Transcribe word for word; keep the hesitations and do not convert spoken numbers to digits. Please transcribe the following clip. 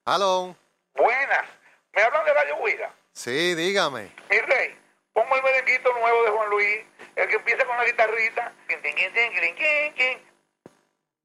Aló. Buenas. ¿Me hablan de Radio Huila? Sí, dígame. Mi rey, pongo el merenguito nuevo de Juan Luis, el que empieza con la guitarrita. Quin, quin, quin, quin, quin, quin.